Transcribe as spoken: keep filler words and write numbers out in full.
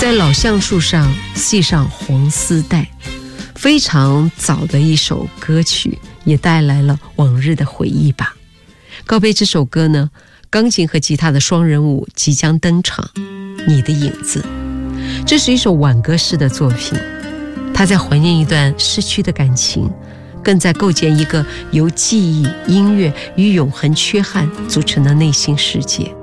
在老橡树上系上黄丝带，非常早的一首歌曲，也带来了往日的回忆吧。告别这首歌呢，钢琴和吉他的双人舞即将登场，你的影子。这是一首挽歌式的作品，他在怀念一段失去的感情，更在构建一个由记忆、音乐与永恒缺憾组成的内心世界。